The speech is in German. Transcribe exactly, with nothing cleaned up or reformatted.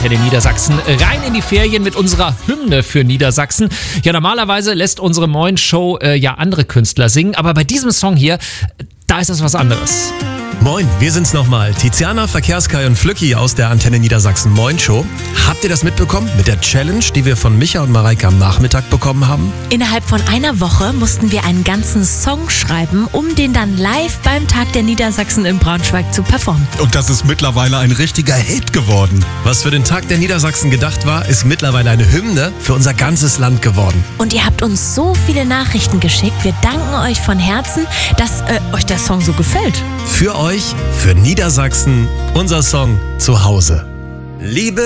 Antenne Niedersachsen rein in die Ferien mit unserer Hymne für Niedersachsen. Ja, normalerweise lässt unsere Moin-Show äh, ja andere Künstler singen, aber bei diesem Song hier, da ist das was anderes. Moin, wir sind's nochmal. Tiziana, Verkehrskai und Flücki aus der Antenne Niedersachsen Moin Show. Habt ihr das mitbekommen mit der Challenge, die wir von Micha und Mareike am Nachmittag bekommen haben? Innerhalb von einer Woche mussten wir einen ganzen Song schreiben, um den dann live beim Tag der Niedersachsen in Braunschweig zu performen. Und das ist mittlerweile ein richtiger Hit geworden. Was für den Tag der Niedersachsen gedacht war, ist mittlerweile eine Hymne für unser ganzes Land geworden. Und ihr habt uns so viele Nachrichten geschickt. Wir danken euch von Herzen, dass äh, euch der Song so gefällt. Für euch, für Niedersachsen, unser Song zu Hause. Liebe